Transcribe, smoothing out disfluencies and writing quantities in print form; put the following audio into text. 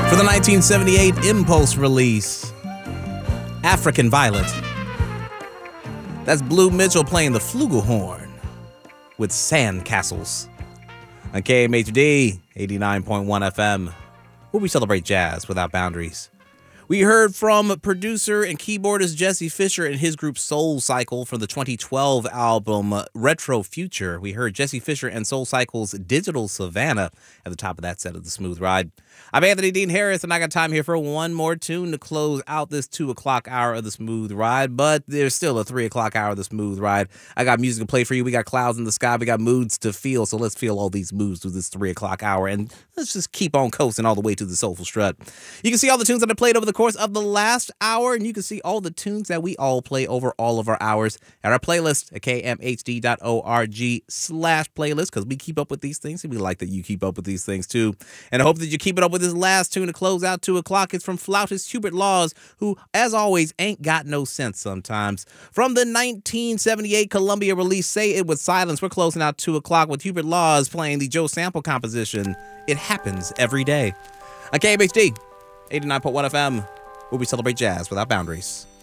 For the 1978 Impulse release, African Violet. That's Blue Mitchell playing the flugelhorn with Sandcastles. On KMHD 89.1 FM, where we celebrate jazz without boundaries. We heard from producer and keyboardist Jesse Fisher and his group Soul Cycle from the 2012 album Retro Future. We heard Jesse Fisher and Soul Cycle's Digital Savannah at the top of that set of The Smooth Ride. I'm Anthony Dean Harris, and I got time here for one more tune to close out this 2 o'clock hour of The Smooth Ride, but there's still a 3 o'clock hour of The Smooth Ride. I got music to play for you. We got clouds in the sky. We got moods to feel, so let's feel all these moods through this 3 o'clock hour, and let's just keep on coasting all the way to the Soulful Strut. You can see all the tunes that I played over the course of the last hour, and you can see all the tunes that we all play over all of our hours at our playlist at kmhd.org/playlist, because we keep up with these things, and we like that you keep up with these things too. And I hope that you keep it up with this last tune to close out 2 o'clock. It's from flautist Hubert Laws, who, as always, ain't got no sense sometimes. From the 1978 Columbia release, Say It With Silence, we're closing out 2 o'clock with Hubert Laws playing the Joe Sample composition, It Happens Every Day. On KMHD 89.1 FM, where we celebrate jazz without boundaries.